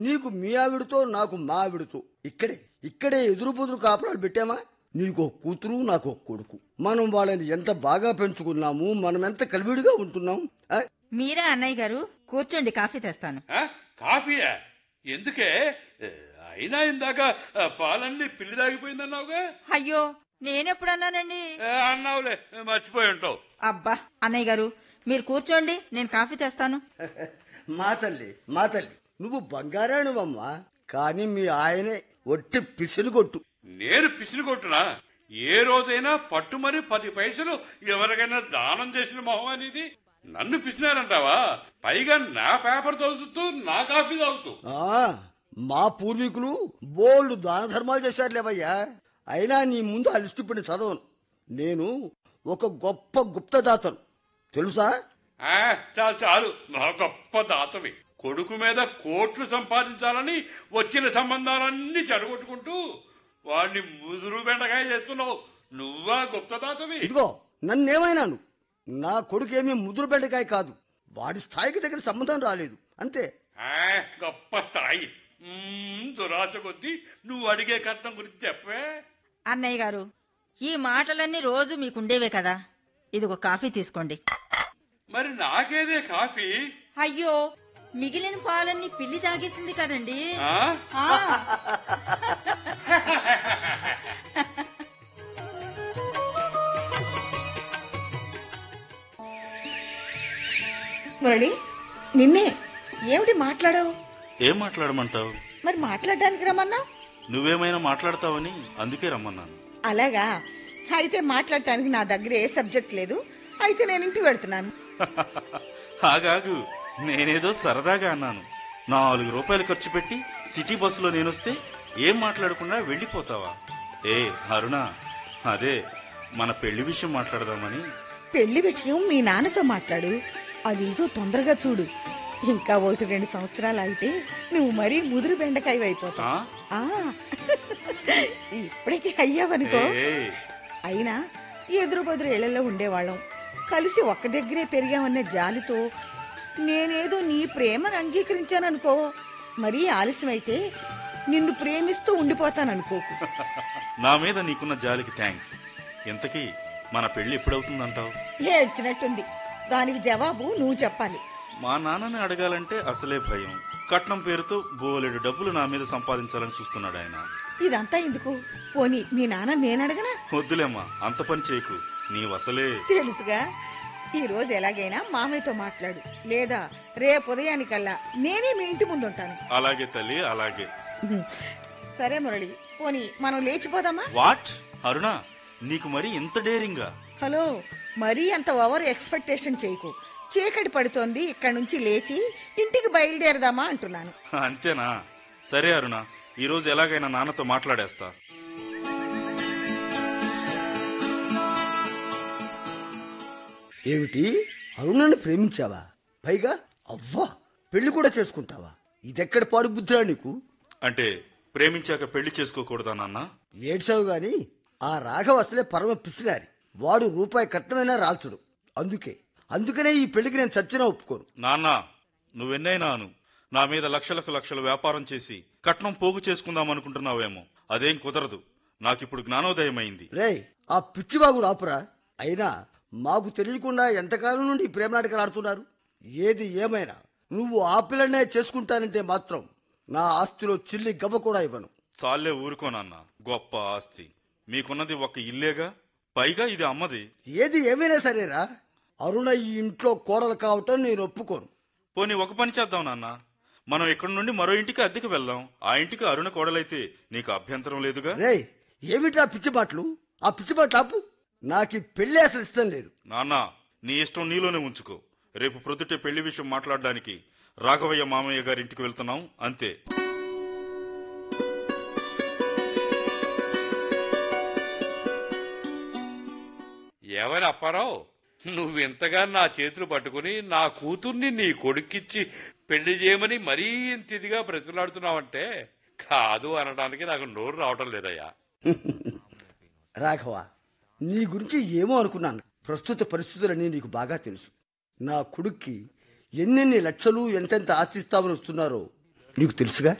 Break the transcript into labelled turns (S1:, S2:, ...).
S1: నీకు మీ ఆవిడతో నాకు మా ఆవిడతో ఇక్కడే ఎదురు బుదురు కాపురాలు పెట్టామా? నీకో కూతురు నాకో కొడుకు. మనం వాళ్ళని ఎంత బాగా పెంచుకున్నాము, మనం ఎంత కలివిడిగా ఉంటున్నాం.
S2: మీరా అన్నయ్య గారు? కూర్చోండి, కాఫీ తెస్తాను.
S3: కాఫీయా? ఎందుకే? అయినా ఇందాక పాలన్నీ పిల్లి దాగిపోయిందన్నావుగా.
S2: అయ్యో, నేనెప్పుడన్నానండి?
S3: అన్నావులే, మర్చిపోయి ఉంటావు.
S2: అబ్బా అన్నయ్య గారు, మీరు కూర్చోండి, నేను కాఫీ తెస్తాను.
S1: మా తల్లి నువ్వు బంగారానివమ్మా, కానీ మీ ఆయనే ఒట్టి పిసినుగొట్టు.
S3: నేను పిసినుకొట్టునా? ఏ రోజైనా పట్టుమని 10 పైసలు ఎవరికైనా దానం చేసిన మొహం అనేది? నన్ను పిసినారంటావా? పైగా నా పేపర్ చదువుతూ నా కాఫీ తాగుతూ.
S1: మా పూర్వీకులు బోల్డ్ దాన ధర్మాలు చేశారులేవయ్యా. అయినా నీ ముందు ఆ లిస్టు ఇప్పుడు చదవను. నేను ఒక గొప్ప గుప్తదాతను, తెలుసా?
S3: చాలు, నా గొప్ప దాతవి. కొడుకు మీద కోట్లు సంపాదించాలని వచ్చిన సంబంధాలన్నీ చెడగొట్టుకుంటూ వాడిని ముదురు బెండకాయ చేస్తున్నావు. నువ్వా గుప్తదాతవి?
S1: ఇదిగో, నన్నేమైనాను, నా కొడుకేమీ ముదురు బెండకాయ కాదు. వాడి స్థాయికి దగ్గర సంబంధం రాలేదు, అంతే.
S3: గొప్ప స్థాయి. దురాశ కొద్దీ నువ్వు అడిగే కట్నం గురించి చెప్పే.
S2: అన్నయ్య గారు, ఈ మాటలన్నీ రోజు మీకుండేవే కదా. ఇదిగో కాఫీ తీసుకోండి.
S3: మరి నాకేదే కాఫీ?
S2: అయ్యో, మిగిలిన పాలన్నీ పిల్లి తాగేసింది కదండి.
S4: మురళి, నిన్నే. ఏమిటి మాట్లాడావు?
S5: ఏం మాట్లాడమంటావు?
S4: మరి మాట్లాడడానికి రమ్మన్నా.
S5: నువ్వేమైనా మాట్లాడతావని అందుకే రమ్మన్నాను.
S4: అలాగా? అయితే మాట్లాడటానికి నా దగ్గర ఏ సబ్జెక్ట్ లేదు. అయితే నేను ఇంటికి వెళ్తున్నాను.
S5: ఆగాగు, నేనేదో సరదాగా అన్నాను. 4 రూపాయలు ఖర్చు పెట్టి సిటీ బస్సులో నేనొస్తే ఏం మాట్లాడకుండా వెళ్ళిపోతావా? ఏ అరుణ, అదే మన పెళ్లి విషయం మాట్లాడదామని.
S4: పెళ్లి విషయం మీ నాన్నతో మాట్లాడు. అదేదో తొందరగా చూడు. ఇంకా 1-2 సంవత్సరాలు అయితే నువ్వు మరీ ముదురు బెండకాయ అయిపోతావు. ఇప్పటికీ అయ్యావనుకో. అయినా ఎదురు బదురు ఇళ్లలో ఉండేవాళ్ళం, కలిసి ఒక్క దగ్గరే పెరిగామనే జాలితో నేనేదో నీ ప్రేమను అంగీకరించాననుకో. మరీ ఆలస్యమైతే నిన్ను ప్రేమిస్తూ ఉండిపోతాననుకోకు.
S5: నా మీద నీకున్న జాలికి థ్యాంక్స్. ఇంతకీ మన పెళ్లి ఎప్పుడవుతుందంటావు?
S4: ఏడ్చినట్టుంది. దానికి జవాబు నువ్వు చెప్పాలి.
S5: మా నాన్నని అడగాలంటే అసలే భయం. కట్నం పేరుతో బోలెడు డబ్బులు నా మీద సంపాదించాలని చూస్తున్నాడు ఆయన.
S4: ఇదంతా ఎందుకు? పోనీ మీ నాన్న నేనడగనా?
S5: వద్దులేమ్మా, అంత పని చేయకు. నీవసలే
S4: తెలుసుగా. ఈ రోజు ఎలాగైనా మామయ్యతో మాట్లాడు, లేదా రేపు ఉదయానికల్లా నేనే మీ ఇంటి ముందుంటాను.
S5: అలాగే తల్లి, అలాగే.
S4: సరే మురళి, పోనీ మనం లేచిపోదామా?
S5: వాట్ అరుణ, నీకు మరి ఇంత డేరింగా?
S4: హలో, మరీ అంత ఓవర్ ఎక్స్పెక్టేషన్ చేయకు. చీకటి పడుతోంది, ఇక్కడ నుంచి లేచి ఇంటికి బయలుదేరదామా అంటున్నాను.
S5: అంతేనా? సరే అరుణ, ఈ రోజు ఎలాగైనా నాన్నతో మాట్లాడేస్తా.
S1: ఏమిటి, అరుణాన్ని ప్రేమించావా? పైగా అవ్వా పెళ్లి కూడా చేసుకుంటావా? ఇదెక్కడ పాడు బుద్ధిరా నీకు?
S5: అంటే ప్రేమించాక పెళ్లి చేసుకోకూడదా నాన్న?
S1: ఏడ్చావు గాని ఆ రాఘవ అసలే పరమ పిసినారి. వాడు రూపాయి కట్నమైనా రాల్చడు. అందుకనే ఈ పెళ్లికి నేను చచ్చినా ఒప్పుకోను.
S5: నాన్న, నువ్వెన్నైనాను నా మీద లక్షలకు లక్షలు వ్యాపారం చేసి కట్నం పోగు చేసుకుందాం అనుకుంటున్నావేమో. అదేం కుదరదు. నాకిప్పుడు జ్ఞానోదయం అయింది.
S1: రేయ్, ఆ పిచ్చివాగుడు ఆపురా. అయినా మాకు తెలియకుండా ఎంతకాలం నుండి ఈ ప్రేమ నాటకాలు ఆడుతున్నారు. ఏది ఏమైనా నువ్వు ఆ పిల్లనే చేసుకుంటానంటే మాత్రం నా ఆస్తిలో చిల్లి గవ్వ కూడా ఇవ్వను.
S5: చాలే ఊరుకోనన్నా. గొప్ప ఆస్తి మీకున్నది ఒక ఇల్లేగా, పైగా ఇది అమ్మది.
S1: ఏది ఏమైనా సరేరా, అరుణ ఈ ఇంట్లో కోడలు కావటం నేను ఒప్పుకోను.
S5: పోనీ ఒక పని చేద్దాం నాన్న, మనం ఇక్కడి నుండి మరో ఇంటికి అద్దెకి వెళ్దాం. ఆ ఇంటికి అరుణ కోడలైతే నీకు అభ్యంతరం లేదుగా?
S1: రేయ్, ఏమిటా పిచ్చి మాటలు? ఆ పిచ్చి మాటలు ఆపు. నాకు ఈ పెళ్లి అసలు ఇష్టం లేదు.
S5: నాన్న, నీ ఇష్టం నీలోనే ఉంచుకో. రేపు ప్రొద్దుటే పెళ్లి విషయం మాట్లాడడానికి రాఘవయ్య మామయ్య గారి ఇంటికి వెళ్తున్నాం, అంతే.
S3: ఏమని అప్పారావు, నువ్వింతగా నా చేతులు పట్టుకుని నా కూతుర్ని నీ కొడుక్కిచ్చి పెళ్లి చేయమని మరీ ఇంత ఇదిగా బ్రతిలాడుతున్నావంటే కాదు అనడానికి నాకు నోరు రావటం లేదయ్యా.
S1: రాఘవ, నీ గురించి ఏమో అనుకున్నాను. ప్రస్తుత పరిస్థితులన్నీ నీకు బాగా తెలుసు. నా కొడుక్కి ఎన్నెన్ని లక్షలు ఎంతెంత ఆస్తిస్తామని వస్తున్నారో నీకు తెలుసుగా.